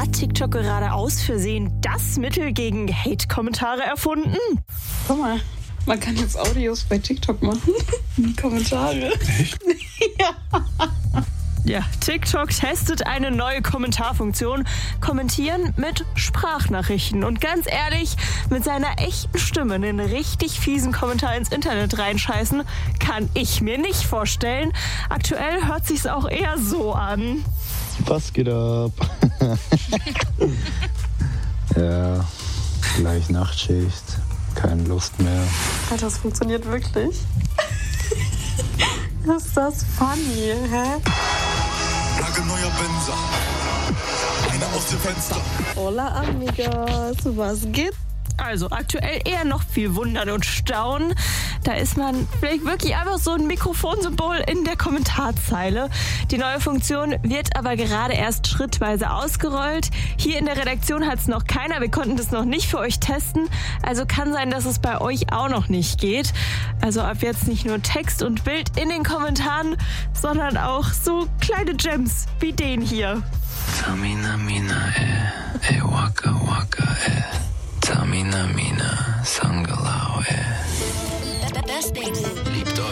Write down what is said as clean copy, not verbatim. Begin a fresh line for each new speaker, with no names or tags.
Hat TikTok gerade aus Versehen das Mittel gegen Hate-Kommentare erfunden?
Guck mal, man kann jetzt Audios bei TikTok machen. Kommentare.
Echt?
Ja.
Ja, TikTok testet eine neue Kommentarfunktion. Kommentieren mit Sprachnachrichten. Und ganz ehrlich, mit seiner echten Stimme einen richtig fiesen Kommentar ins Internet reinscheißen, kann ich mir nicht vorstellen. Aktuell hört sich's auch eher so an.
Was geht ab? Ja, gleich Nachtschicht. Keine Lust mehr.
Alter, das funktioniert wirklich. Ist das funny, hä?
Neuer Benzer. Einer aus dem Fenster.
Hola, amigos. Was geht?
Also aktuell eher noch viel Wundern und Staunen. Da ist man vielleicht wirklich einfach so ein Mikrofonsymbol in der Kommentarzeile. Die neue Funktion wird aber gerade erst schrittweise ausgerollt. Hier in der Redaktion hat es noch keiner. Wir konnten das noch nicht für euch testen. Also kann sein, dass es bei euch auch noch nicht geht. Also ab jetzt nicht nur Text und Bild in den Kommentaren, sondern auch so kleine Gems wie den hier.
Tamina mina waka waka Tamina mina sangalao
Best things.
Liebt euch.